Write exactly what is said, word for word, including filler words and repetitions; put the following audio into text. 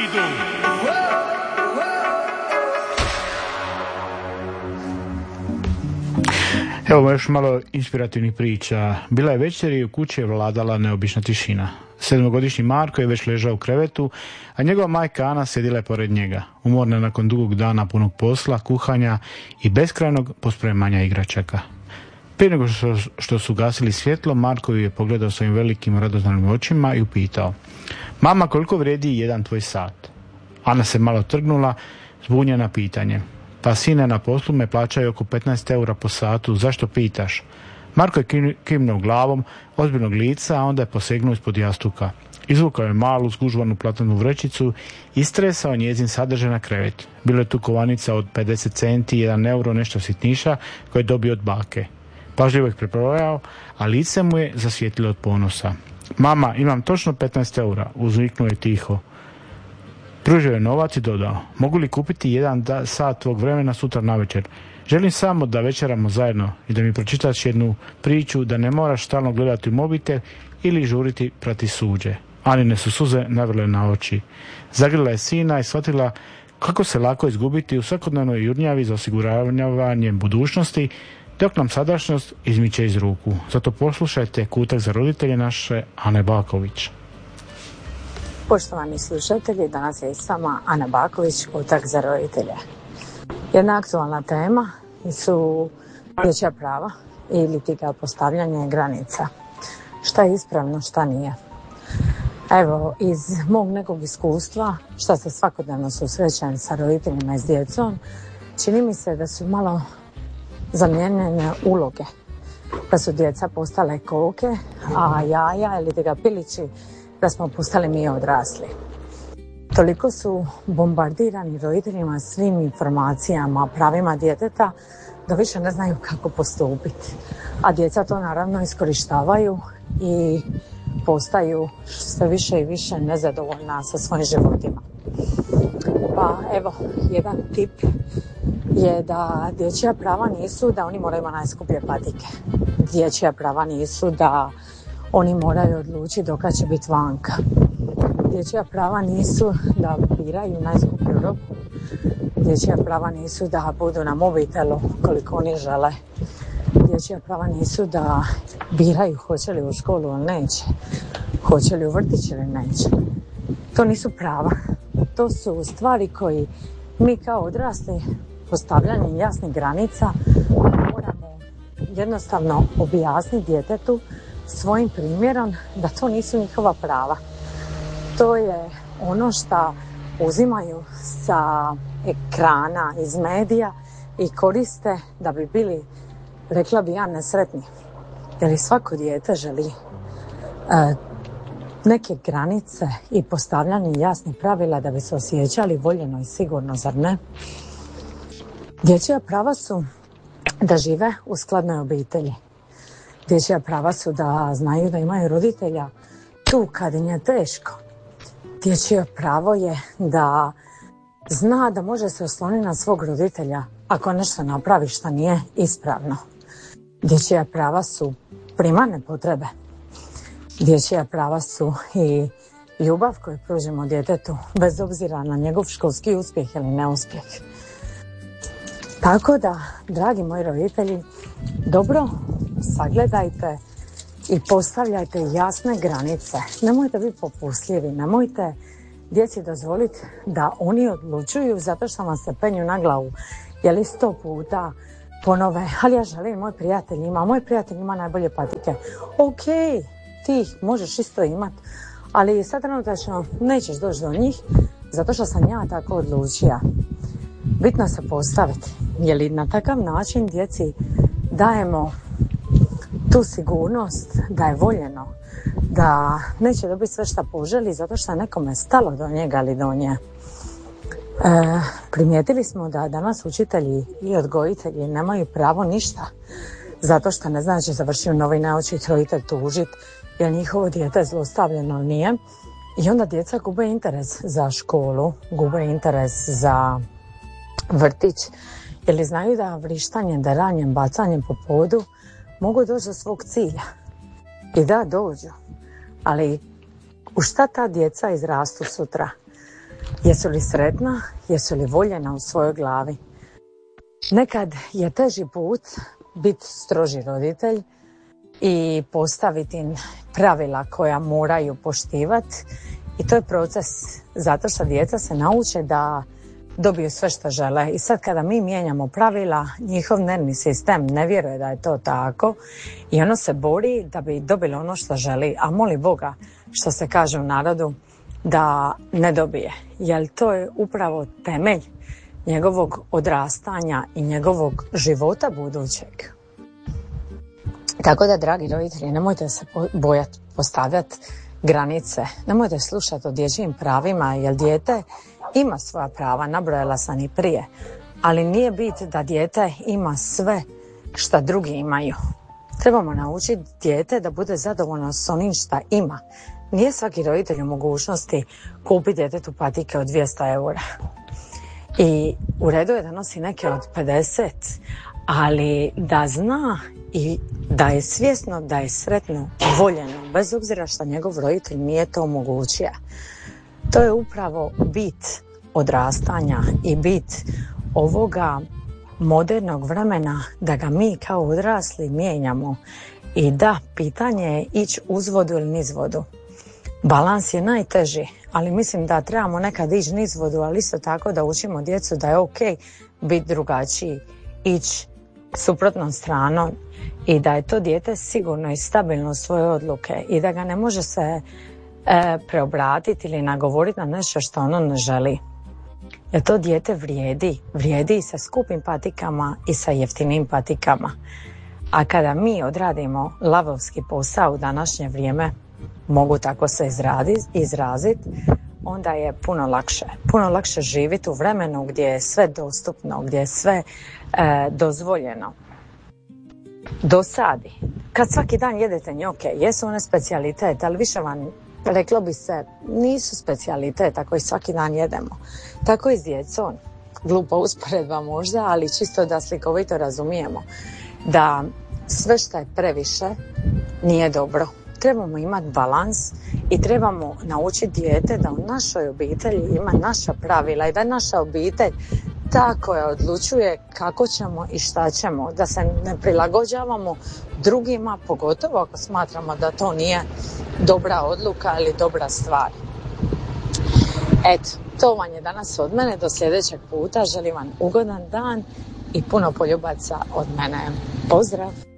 idu. Evo još malo inspirativnih priča. Bila je večer i u kući je vladala neobična tišina. Sedmogodišnji Marko je već ležao u krevetu, a njegova majka Ana sjedila je pored njega, umorna nakon dugog dana punog posla, kuhanja i beskrajnog pospremanja igračaka. Prije nego što, što su gasili svjetlo, Marko ju je pogledao svojim velikim radoznalnim očima i upitao: mama, koliko vrijedi jedan tvoj sat? Ana se malo trgnula, zbunjena pitanjem. Pa sine, na poslu me plaćaju oko petnaest eura po satu, zašto pitaš? Marko je kimnuo glavom, ozbiljnog lica, a onda je posegnuo ispod jastuka. Izvukao je malu, zgužvanu platanu vrećicu i istresao njezin sadržaj na krevet. Bilo je tu kovanica od pedeset centi, jedan euro, nešto sitniša koje je dobio od bake. Pažljivo ih prebrojao, a lice mu je zasvijetlilo od ponosa. Mama, imam točno petnaest eura, uzviknuo je tiho. Pružio je novac i dodao: mogu li kupiti jedan da, sat tvog vremena sutra navečer? Želim samo da večeramo zajedno i da mi pročitaš jednu priču, da ne moraš stalno gledati u mobitel ili žuriti prati suđe. Anine su suze navrle na oči. Zagrlila je sina i shvatila kako se lako izgubiti u svakodnevnoj jurnjavi za osiguravanjem budućnosti, dok nam sadašnjost izmiče iz ruku. Zato poslušajte Kutak za roditelje naše Ane Baković. Poštovani slušatelji, danas je s vama Ana Baković, Kutak za roditelje. Jedna aktualna tema su dječja prava ili ti ga postavljanje granica. Šta je ispravno, šta nije. Evo, iz mog nekog iskustva, šta se svakodnevno susrećem sa roditeljima i s djecom, čini mi se da su malo zamijenjene uloge. Da su djeca postale koke, a jaja ili ti ga pilići da smo postali mi odrasli. Toliko su bombardirani roditeljima svim informacijama, pravima djeteta, da više ne znaju kako postupiti. A djeca to naravno iskorištavaju i postaju sve više i više nezadovoljna sa svojim životima. Pa evo, jedan tip je da dječja prava nisu da oni moraju imati najskuplje patike. Dječja prava nisu da oni moraju odlučiti do kad će biti vanka. Dječja prava nisu da biraju najskuplju robu. Dječja prava nisu da budu na mobitelu koliko oni žele. Dječja prava nisu da biraju hoće li u školu ili neće. Hoće li u vrtić ili neće. To nisu prava. To su stvari koji mi kao odrasli postavljanjem jasnih granica moramo jednostavno objasniti djetetu svojim primjerom da to nisu njihova prava. To je ono što uzimaju sa ekrana, iz medija i koriste da bi bili, rekla bi ja, nesretni. Jer svako dijete želi e, neke granice i postavljanje jasnih pravila da bi se osjećali voljeno i sigurno, zar ne? Dječja prava su da žive u skladnoj obitelji. Dječja prava su da znaju da imaju roditelja tu kad im je teško. Dječje pravo je da zna da može se osloniti na svog roditelja ako nešto napravi što nije ispravno. Dječja prava su primarne potrebe. Dječja prava su i ljubav koju pružimo djetetu bez obzira na njegov školski uspjeh ili neuspjeh. Tako da, dragi moji roditelji, dobro sagledajte i postavljajte jasne granice. Nemojte biti popustljivi, nemojte djeci dozvoliti da oni odlučuju zato što vam se penju na glavu. Je li sto puta ponove, ali ja želim, moj prijatelj ima, moj prijatelj ima najbolje patike. Ok, ti ih možeš isto imati, ali sad trenutačno nećeš doći do njih zato što sam ja tako odlučila. Bitno se postaviti, jer li na takav način djeci dajemo tu sigurnost da je voljeno, da neće dobiti sve što poželi zato što je nekome stalo do njega ili do nje. E, primijetili smo da danas učitelji i odgojitelji nemaju pravo ništa zato što ne znači završi u novine, hoće ih roditelj tužiti jer njihovo dijete je zlostavljeno ili nije. I onda djeca gube interes za školu, gube interes za vrtić, jer znaju da vrištanjem, daranjem, bacanjem po podu mogu doći do svog cilja. I da, dođu. Ali u šta ta djeca izrastu sutra? Jesu li sretna, jesu li voljena u svojoj glavi. Nekad je teži put biti stroži roditelj i postaviti im pravila koja moraju poštivati, i to je proces, zato što djeca se nauče da dobiju sve što žele. I sad kada mi mijenjamo pravila, njihov nervni sistem ne vjeruje da je to tako i ono se bori da bi dobilo ono što želi, a moli Boga, što se kaže u narodu, da ne dobije. Jer to je upravo temelj njegovog odrastanja i njegovog života budućeg. Tako da, dragi roditelji, nemojte se bojati postavljati granice, nemojte slušati o dječjim pravima, jer dijete ima svoja prava, nabrojala sam i prije, ali nije bit da dijete ima sve šta drugi imaju. Trebamo naučiti dijete da bude zadovoljno s onim šta ima. Nije svaki roditelj u mogućnosti kupiti djetetu patike od dvjesto eura. I u redu je da nosi neke od pedeset, ali da zna i da je svjesno da je sretno, voljeno, bez obzira što njegov roditelj nije to omogućio. To je upravo bit odrastanja i bit ovoga modernog vremena, da ga mi kao odrasli mijenjamo. I da, pitanje je ići uzvodu ili nizvodu. Balans je najteži, ali mislim da trebamo nekad ići nizvodu, ali isto tako da učimo djecu da je ok biti drugačiji, ići suprotnom stranom i da je to dijete sigurno i stabilno u svoje odluke i da ga ne može se e, preobratiti ili nagovoriti na nešto što ono ne želi. Jer to dijete vrijedi, vrijedi i sa skupim patikama i sa jeftinim patikama. A kada mi odradimo lavovski posao u današnje vrijeme, mogu tako se izraziti, onda je puno lakše. Puno lakše živjeti u vremenu gdje je sve dostupno, gdje je sve e, dozvoljeno. Dosadi. Kad svaki dan jedete njoke, jesu one specijalitet, ali više vam, reklo bi se, nisu specijalitet ako ih svaki dan jedemo. Tako i s djecom. Glupa usporedba možda, ali čisto da slikovito razumijemo da sve što je previše nije dobro. Trebamo imati balans i trebamo naučiti dijete da u našoj obitelji ima naša pravila i da naša obitelj ta koja odlučuje kako ćemo i šta ćemo, da se ne prilagođavamo drugima, pogotovo ako smatramo da to nije dobra odluka ili dobra stvar. Eto, to vam je danas od mene. Do sljedećeg puta želim vam ugodan dan i puno poljubaca od mene. Pozdrav!